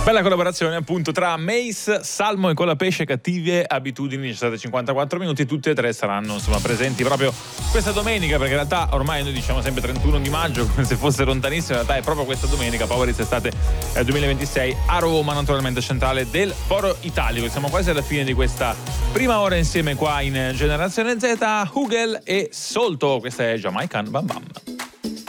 Bella collaborazione appunto tra Mace, Salmo e Colapesce, Cattive Abitudini, 17:54 minuti, tutte e tre saranno presenti proprio questa domenica, perché in realtà ormai noi diciamo sempre 31 di maggio come se fosse lontanissimo, in realtà è proprio questa domenica, Poweritz Estate 2026 a Roma, naturalmente centrale del Foro Italico. Siamo quasi alla fine di questa prima ora insieme qua in Generazione Z. Hugel e Solto, questa è Jamaican Bam Bam.